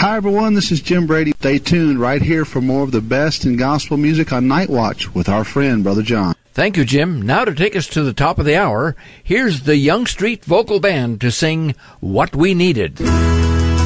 Hi, everyone. This is Jim Brady. Stay tuned right here for more of the best in gospel music on Night Watch with our friend, Brother John. Thank you, Jim. Now to take us to the top of the hour, here's the Young Street Vocal Band to sing What We Needed.